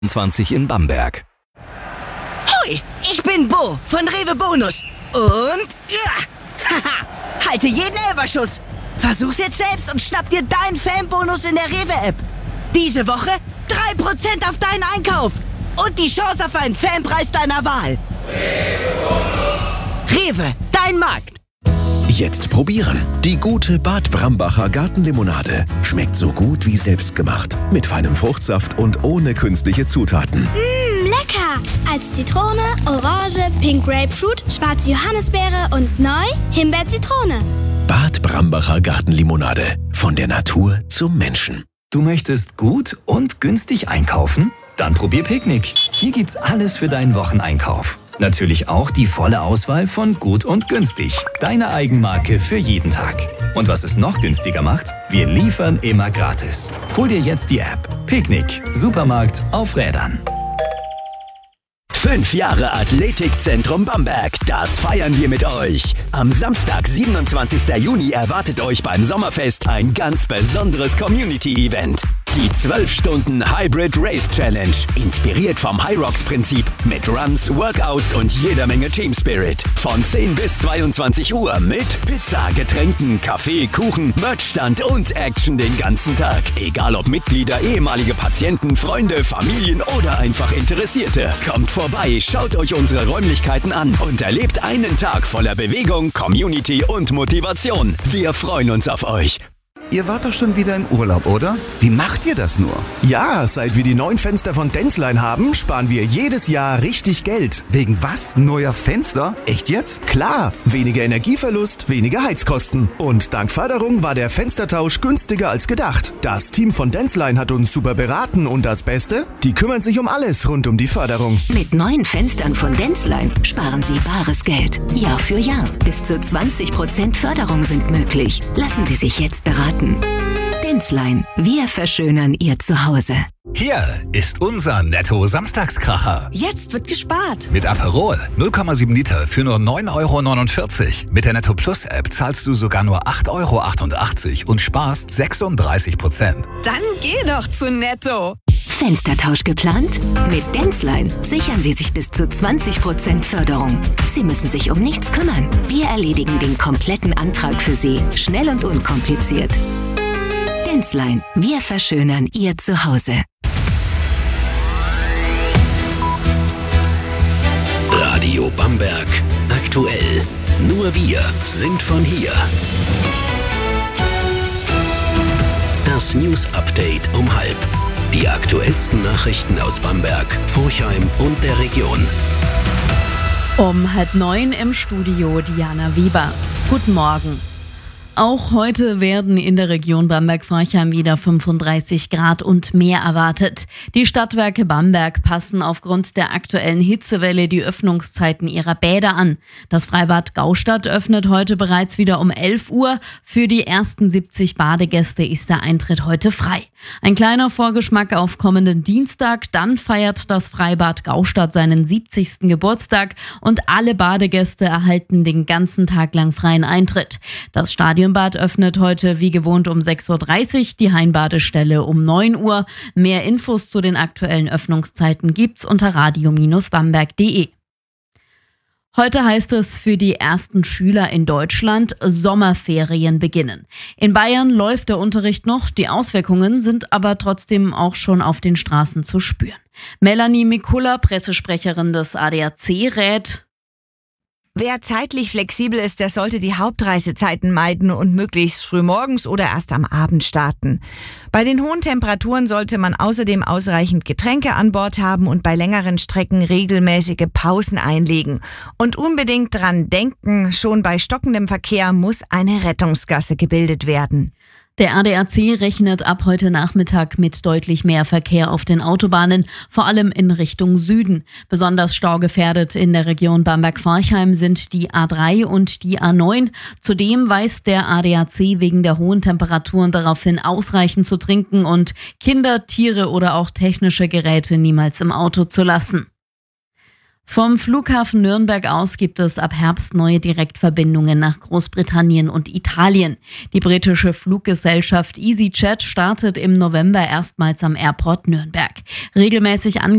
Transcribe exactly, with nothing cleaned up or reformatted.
zwanzig in Bamberg. Hoi, ich bin Bo von Rewe Bonus. Und ja, haha, halte jeden Elferschuss. Versuch's jetzt selbst und schnapp dir deinen Fanbonus in der Rewe-App. Diese Woche drei Prozent auf deinen Einkauf. Und die Chance auf einen Fanpreis deiner Wahl. Rewe, dein Markt. Jetzt probieren. Die gute Bad Brambacher Gartenlimonade. Schmeckt so gut wie selbstgemacht. Mit feinem Fruchtsaft und ohne künstliche Zutaten. Mmm, lecker! Als Zitrone, Orange, Pink Grapefruit, schwarze Johannisbeere und neu Himbeer-Zitrone. Bad Brambacher Gartenlimonade. Von der Natur zum Menschen. Du möchtest gut und günstig einkaufen? Dann probier Picknick. Hier gibt's alles für deinen Wocheneinkauf. Natürlich auch die volle Auswahl von Gut und Günstig. Deine Eigenmarke für jeden Tag. Und was es noch günstiger macht? Wir liefern immer gratis. Hol dir jetzt die App. Picknick. Supermarkt auf Rädern. Fünf Jahre Athletikzentrum Bamberg, das feiern wir mit euch. Am Samstag, siebenundzwanzigsten Juni, erwartet euch beim Sommerfest ein ganz besonderes Community-Event. Die zwölf Stunden Hybrid Race Challenge, inspiriert vom Hyrox-Prinzip mit Runs, Workouts und jeder Menge Team Spirit. Von zehn bis zweiundzwanzig Uhr mit Pizza, Getränken, Kaffee, Kuchen, Merchstand und Action den ganzen Tag. Egal ob Mitglieder, ehemalige Patienten, Freunde, Familien oder einfach Interessierte. Kommt vorbei, schaut euch unsere Räumlichkeiten an und erlebt einen Tag voller Bewegung, Community und Motivation. Wir freuen uns auf euch. Ihr wart doch schon wieder im Urlaub, oder? Wie macht ihr das nur? Ja, seit wir die neuen Fenster von Denzlein haben, sparen wir jedes Jahr richtig Geld. Wegen was? Neuer Fenster? Echt jetzt? Klar, weniger Energieverlust, weniger Heizkosten. Und dank Förderung war der Fenstertausch günstiger als gedacht. Das Team von Denzlein hat uns super beraten und das Beste? Die kümmern sich um alles rund um die Förderung. Mit neuen Fenstern von Denzlein sparen Sie bares Geld. Jahr für Jahr. Bis zu zwanzig Prozent Förderung sind möglich. Lassen Sie sich jetzt beraten. Denzlein, wir verschönern Ihr Zuhause. Hier ist unser Netto-Samstagskracher. Jetzt wird gespart. Mit Aperol null Komma sieben Liter für nur neun Euro neunundvierzig. Mit der Netto Plus App zahlst du sogar nur acht Euro achtundachtzig und sparst sechsunddreißig Prozent. Dann geh doch zu Netto. Fenstertausch geplant? Mit Denzlein sichern Sie sich bis zu zwanzig Prozent Förderung. Sie müssen sich um nichts kümmern. Wir erledigen den kompletten Antrag für Sie. Schnell und unkompliziert. Denzlein, wir verschönern Ihr Zuhause. Radio Bamberg. Aktuell. Nur wir sind von hier. Das News Update um halb. Die aktuellsten Nachrichten aus Bamberg, Forchheim und der Region. Um halb neun im Studio Diana Weber. Guten Morgen. Auch heute werden in der Region Bamberg-Forchheim wieder fünfunddreißig Grad und mehr erwartet. Die Stadtwerke Bamberg passen aufgrund der aktuellen Hitzewelle die Öffnungszeiten ihrer Bäder an. Das Freibad Gaustadt öffnet heute bereits wieder um elf Uhr. Für die ersten siebzig Badegäste ist der Eintritt heute frei. Ein kleiner Vorgeschmack auf kommenden Dienstag, dann feiert das Freibad Gaustadt seinen siebzigsten Geburtstag und alle Badegäste erhalten den ganzen Tag lang freien Eintritt. Das Stadion Bad öffnet heute wie gewohnt um sechs Uhr dreißig, die Hainbadestelle um neun Uhr. Mehr Infos zu den aktuellen Öffnungszeiten gibt's unter radio Bindestrich bamberg punkt de. Heute heißt es für die ersten Schüler in Deutschland, Sommerferien beginnen. In Bayern läuft der Unterricht noch, die Auswirkungen sind aber trotzdem auch schon auf den Straßen zu spüren. Melanie Mikula, Pressesprecherin des A D A C, rät: Wer zeitlich flexibel ist, der sollte die Hauptreisezeiten meiden und möglichst früh morgens oder erst am Abend starten. Bei den hohen Temperaturen sollte man außerdem ausreichend Getränke an Bord haben und bei längeren Strecken regelmäßige Pausen einlegen. Und unbedingt dran denken, schon bei stockendem Verkehr muss eine Rettungsgasse gebildet werden. Der A D A C rechnet ab heute Nachmittag mit deutlich mehr Verkehr auf den Autobahnen, vor allem in Richtung Süden. Besonders staugefährdet in der Region Bamberg-Forchheim sind die A drei und die A neun. Zudem weist der A D A C wegen der hohen Temperaturen darauf hin, ausreichend zu trinken und Kinder, Tiere oder auch technische Geräte niemals im Auto zu lassen. Vom Flughafen Nürnberg aus gibt es ab Herbst neue Direktverbindungen nach Großbritannien und Italien. Die britische Fluggesellschaft EasyJet startet im November erstmals am Airport Nürnberg. Regelmäßig